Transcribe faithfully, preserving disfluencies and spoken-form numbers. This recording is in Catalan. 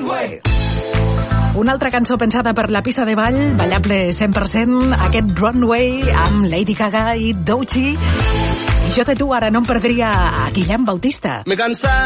Runway. Una altra cançó pensada per la pista de ball, ballable cent per cent, aquest Runway amb Lady Gaga i Doechii. I jo de tu ara no em perdria a Guillem Bautista. Me cansa